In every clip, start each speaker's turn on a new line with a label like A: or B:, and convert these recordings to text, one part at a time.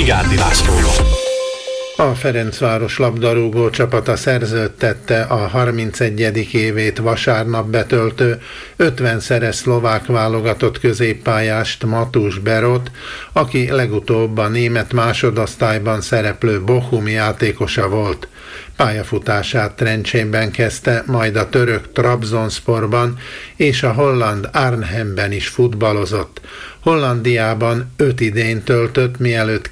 A: Vigyárdi Lászlóval.
B: A Ferencváros labdarúgó csapata szerződtette a 31. évét vasárnap betöltő 50-szeres szlovák válogatott középpályást, Matús Berot, aki legutóbb a német másodosztályban szereplő Bochum játékosa volt. Pályafutását Trencsében kezdte, majd a török Trabzonsporban és a holland Arnhemben is futballozott. Hollandiában 5 idényt töltött, mielőtt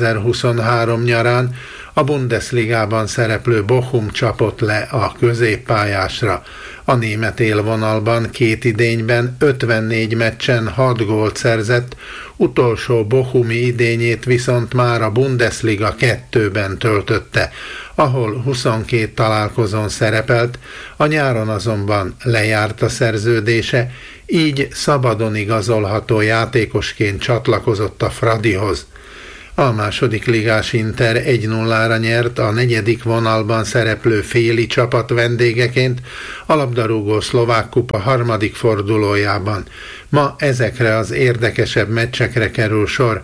B: 2023 nyarán a Bundesligában szereplő Bochum csapott le a középpályásra. A német élvonalban 2 idényben 54 meccsen 6 gólt szerzett, utolsó bochumi idényét viszont már a Bundesliga 2-ben töltötte, ahol 22 találkozón szerepelt, a nyáron azonban lejárt a szerződése, így szabadon igazolható játékosként csatlakozott a Fradihoz. A második ligás Inter 1-0-ra nyert a 4. vonalban szereplő Féli csapat vendégeként a labdarúgó szlovák kupa 3. fordulójában. Ma ezekre az érdekesebb meccsekre kerül sor.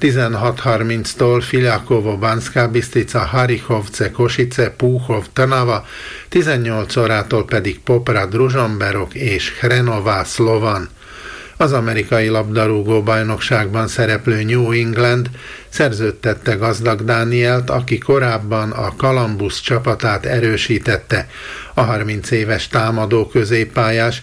B: 16:30-tól Filjakovo, Banská Bystrica, Harichovce, Košice, Púchov, Trnava, 18 órától pedig Poprad, Ružomberok és Hrenová Slovan. Az amerikai labdarúgó bajnokságban szereplő New England szerződtette Gazdag Dánielt, aki korábban a Columbus csapatát erősítette. A 30 éves támadó középpályás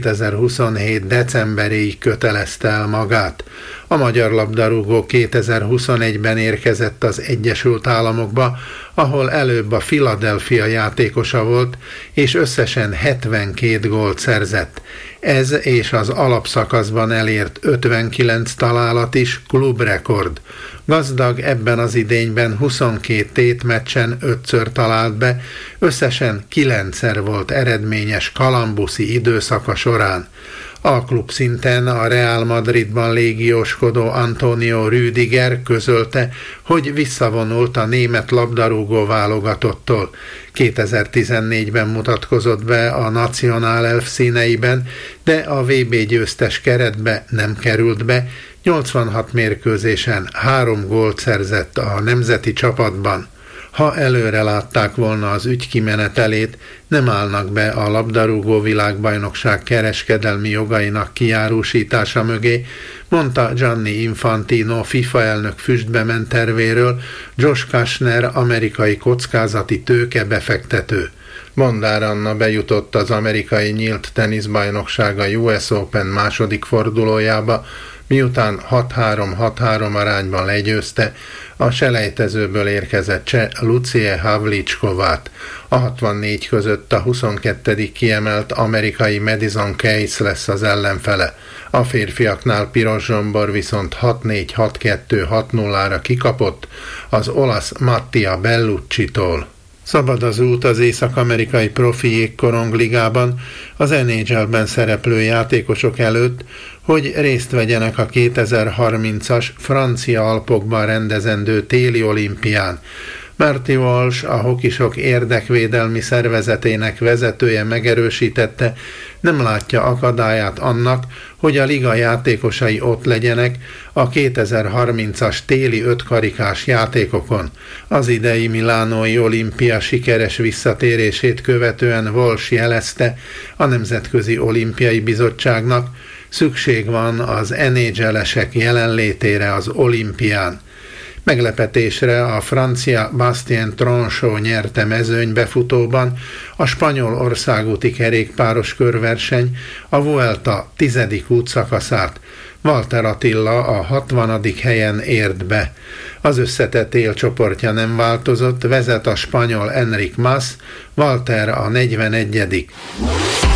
B: 2027. decemberéig kötelezte el magát. A magyar labdarúgó 2021-ben érkezett az Egyesült Államokba, ahol előbb a Philadelphia játékosa volt, és összesen 72 gólt szerzett. Ez és az alapszakaszban elért 59 találat is klubrekord. Gazdag ebben az idényben 22 tétmeccsen 5-ször talált be, összesen 9-szer volt eredményes Columbuszi időszaka során. A klub szinten a Real Madridban légióskodó Antonio Rüdiger közölte, hogy visszavonult a német labdarúgó válogatottól. 2014-ben mutatkozott be a nacionálelf színeiben, de a VB győztes keretbe nem került be, 86 mérkőzésen 3 gólt szerzett a nemzeti csapatban. Ha előre látták volna az ügy kimenetelét, nem állnak be a labdarúgó világbajnokság kereskedelmi jogainak kijárúsítása mögé, mondta Gianni Infantino FIFA elnök füstbe ment tervéről Josh Kushner, amerikai kockázati tőkebefektető. Bondár Anna bejutott az amerikai nyílt teniszbajnoksága US Open második fordulójába, miután 6-3-6-3 arányban legyőzte a selejtezőből érkezett cseh Lucie Havlickovát. A 64 között a 22. kiemelt amerikai Madison Keys lesz az ellenfele. A férfiaknál Piros Zsombor viszont 6-4, 6-2, 6-0-ra kikapott az olasz Mattia Bellucci-tól. Szabad az út az észak-amerikai profi jégkorongligában az NHL-ben szereplő játékosok előtt, hogy részt vegyenek a 2030-as francia Alpokban rendezendő téli olimpián. Marty Walsh, a hokisok érdekvédelmi szervezetének vezetője megerősítette, nem látja akadályát annak, hogy a liga játékosai ott legyenek a 2030-as téli 5-karikás játékokon. Az idei milánói olimpia sikeres visszatérését követően Walsh jelezte a Nemzetközi Olimpiai Bizottságnak, szükség van az NHL-esek jelenlétére az olimpián. Meglepetésre a francia Bastien Tronchot nyerte mezőnybefutóban a spanyol országúti kerékpáros körverseny a Vuelta 10. útszakaszát. Walter Attila a 60. helyen ért be. Az összetett élcsoportja nem változott, vezet a spanyol Enric Mas, Walter a 41.